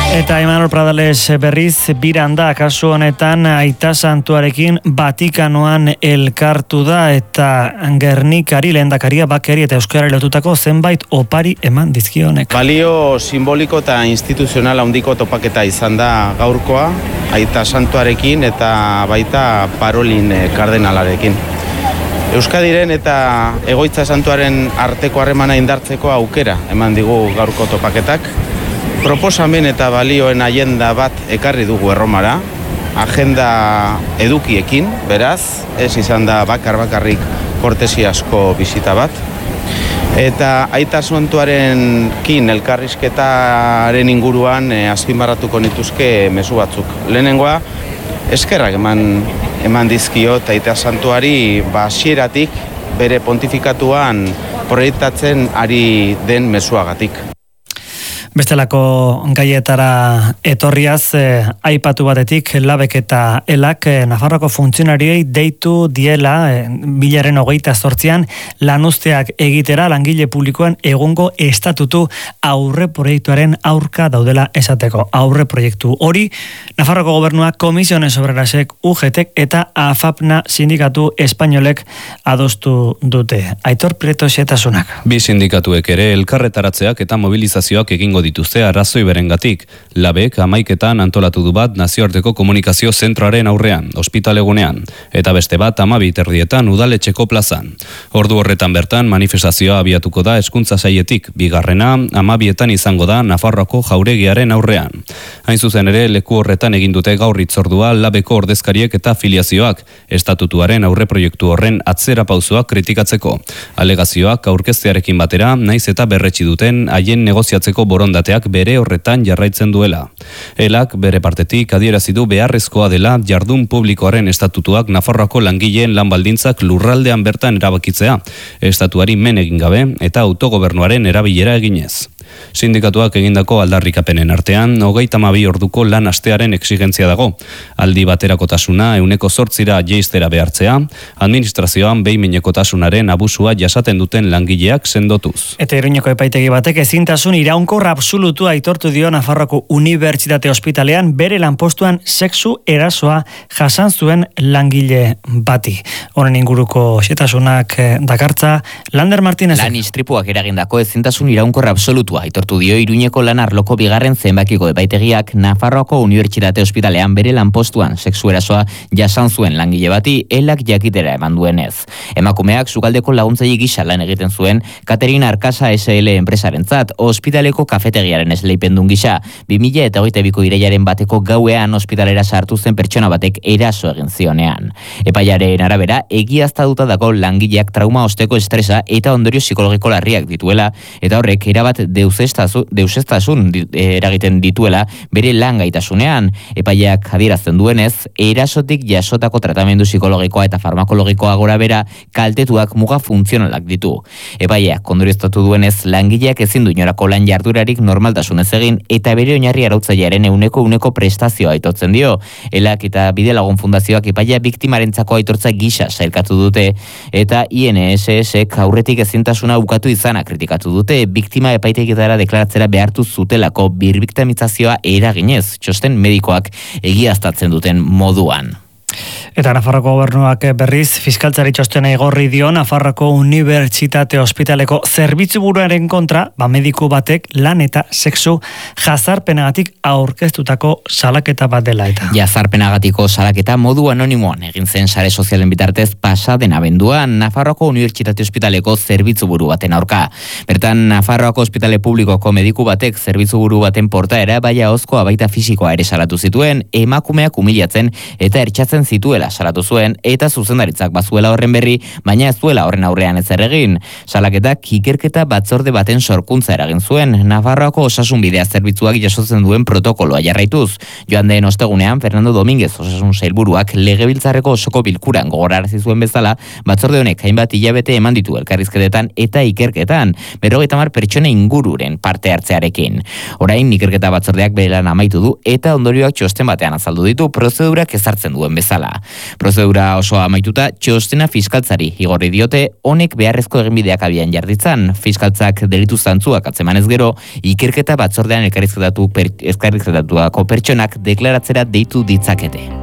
Eta Imanol Pradales berriz biranda kasu honetan Aita Santuarekin Vatikanoan elkartu da eta Gernikari, lehendakaria, bakeri eta euskarari lotutako zenbait opari eman dizkionek. Balio simboliko eta instituzional handiko topaketa izan da gaurkoa Aita Santuarekin eta baita Parolin kardenalarekin. Euskadiren eta Egoitza Santuaren arteko harremana indartzeko aukera eman digu gaurko topaketak. Proposamen eta balioen agenda bat ekarri dugu Erromara, agenda edukiekin, beraz, ez izan da bakarrik kortesiasko bisita bat. Eta Aita Santuarekin elkarrizketaren inguruan azpimarratuko nituzke mezu batzuk. Lehenengoa, eskerrak eman dizkiot Aita Santuari hasieratik bere pontifikatuan proiektatzen ari den mezuagatik. Bestelako gaietara etorriaz, aipatu batetik labek eta elak Nafarroako funtzionariei deitu diela 2028an lanuzteak egitera langile publikoen egungo estatutu aurre proiektuaren aurka daudela esateko. Aurre proiektu hori Nafarroako gobernuak Komisiones Obrerasek, UGTek eta AFAPNA sindikatu espainolek adostu dute. Aitor Prieto xetasunak. Bi sindikatuek ere elkarretaratzeak eta mobilizazioak egingo dituzte arrazoi berengatik. Labek 11etan antolatu du bat nazioarteko komunikazio zentroaren aurrean, ospitalegunean, eta beste bat 12:30 udaletxeko plazan. Ordu horretan bertan manifestazioa abiatuko da hezkuntza sailetik, bigarrena 12etan izango da Nafarroako jauregiaren aurrean. Hain zuzen ere leku horretan egin dute gaur hitzordua labeko ordezkariek eta afiliazioak, estatutuaren aurreproiektu horren atzera pausoak kritikatzeko. Alegazioak aurkeztearekin batera, naiz eta berretsi duten haien negoziatzeko borondateak bere horretan jarraitzen duela. Elak bere partetik adierazi du beharrezkoa dela jardun publikoaren estatutuak Nafarroako langileen lan baldintzak lurraldean bertan erabakitzea, estatuari men egin gabe eta autogobernuaren erabilera eginez. Sindikatuak egindako aldarrikapenen artean 32 orduko lan astearen exigentzia dago. Aldi baterakotasuna 8% jeiztera behartzea, administrazioan behin-behinekotasunaren abusua jasaten duten langileak sendotuz. Eta Iruñeko epaitegi batek ezintasun iraunkor absolutu aitortu dio Nafarroako Unibertsitate Ospitalean bere lanpostuan sexu erasoa jasan zuen langile bati. Honen inguruko xetasunak dakartza Lander Martínez. Lan istripuak eragindako ezintasun iraunkor absolutua aitortu dio Iruñeko lan arloko bigarren zenbakiko epaitegiak Nafarroako Unibertsitate Ospitalean bere lanpostuan sexu erasoa jasan zuen langile bati elak jakitera eman duenez. Emakumeak sukaldeko laguntzaile gisa lan egiten zuen Katerina Arkasa SL enpresarentzat ospitaleko kafetegiaren esleipendun gisa 2022ko irailaren bateko gauean ospitalera sartu zen pertsona batek eraso egin zionean. Epaiaren arabera egiaztatuta dago langileak trauma osteko estresa eta ondorio psikologiko larriak dituela eta horrek erabat deusestasun eragiten dituela bere lan gaitasunean. Epaileak adierazten duenez, erasotik jasotako tratamendu psikologikoa eta farmakologikoa gora bera kaltetuak muga funtzionalak ditu. Epaileak ondorioztatu duenez, langileak ezin du inolako lan jardurarik normaltasunez egin eta bere oinarri arautzailearen 100% prestazioa aitortzen dio. Elak eta Bidelagun Fundazioak epailea biktimarentzako aitortza gisa sailkatu dute eta INSSek aurretik ezintasuna ukatu izana kritikatu dute. Biktima epaitegitara deklaratzera behartu zutelako birbiktimizazioa eraginez, txosten medikoak egiaztatzen duten moduan. Eta Nafarroko gobernuak berriz fiskaltzari txostena igorri dio Nafarroko Unibertsitate Ospitaleko zerbitzuburuaren kontra, mediku batek lan eta sexu jazarpenagatik aurkeztutako salaketa bat dela eta. Jazarpenagatiko salaketa modu anonimoan egin zen sare sozialen bitartez pasaden abenduan Nafarroako Unibertsitate Ospitaleko zerbitzuburu baten aurka. Bertan Nafarroako Ospitale Publikoko mediku batek zerbitzuburu baten portaera baina ahozkoa baita fisikoa ere salatu zituen, emakumeak humilatzen eta ertsatzen zituela salatu zuen eta zuzendaritzak bazuela horren berri, baina ez zuela horren aurrean ezer egin. Salaketak ikerketa batzorde baten sorkuntza eragin zuen, Nafarroako Osasun Bidea zerbitzuak jasotzen duen protokoloa jarraituz. Joan den ostegunean, Fernando Domínguez Osasun Sailburuak legebiltzarreko osoko bilkuran gogorarazi zuen bezala, batzorde honek hainbat hilabete eman ditu elkarrizketetan eta ikerketan, 50 pertsona ingururen parte hartzearekin. Orain ikerketa batzordeak bere lan amaitu du eta ondorioak txosten batean azaldu ditu prozedurak ezartzen duen bezala. Prozedura osoa amaituta, txostena fiskaltzari igorri diote, honek beharrezko eginbideak abian jarditzan. Fiskaltzak delitu zantzuak atzemanez gero, ikerketa batzordean elkarrizketatuako pertsonak deklaratzera deitu ditzakete.